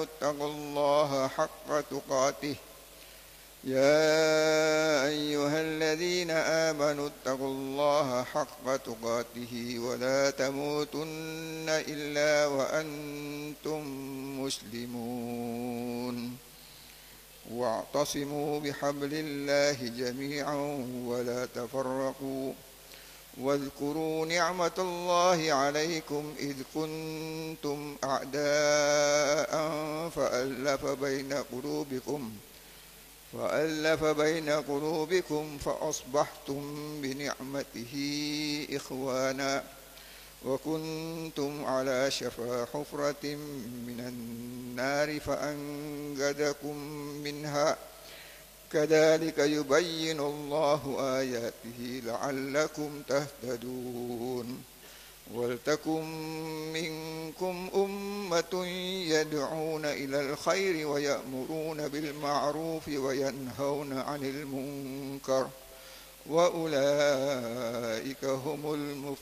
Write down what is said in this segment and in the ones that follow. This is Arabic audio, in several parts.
اتقوا الله حق تقاته يا أيها الذين آمنوا اتقوا الله حق تقاته ولا تموتن إلا وأنتم مسلمون واعتصموا بحبل الله جميعا ولا تفرقوا واذكروا نعمة الله عليكم إذ كنتم أعداء فألف بين قلوبكم فأصبحتم بنعمته إخوانا وكنتم على شفا حفرة من النار فأنقذكم منها كذلك يبين الله آياته لعلكم تهتدون ولتكن منكم أمة يدعون إلى الخير ويأمرون بالمعروف وينهون عن المنكر وأولئك هم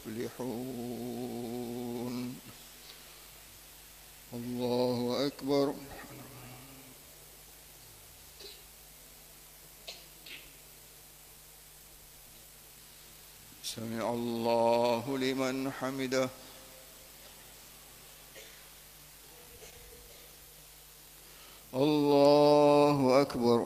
المفلحون. الله أكبر. سمع الله لمن حمده. الله أكبر.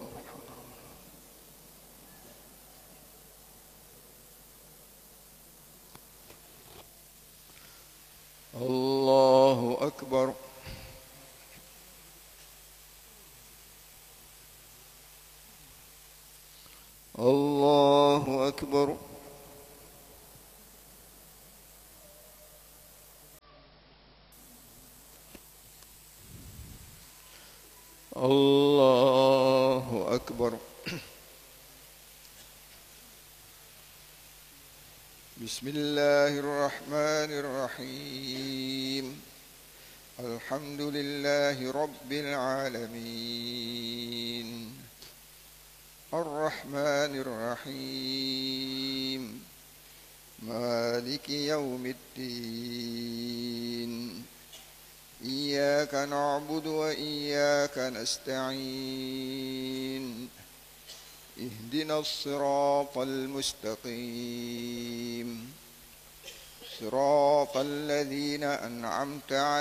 الله أكبر. الله أكبر. الله أكبر. بسم الله الرحمن الرحيم. الحمد لله رب العالمين الرحمن الرحيم مالك يوم الدين إياك نعبد وإياك نستعين اهدنا الصراط المستقيم صراط الذين أنعمت عليهم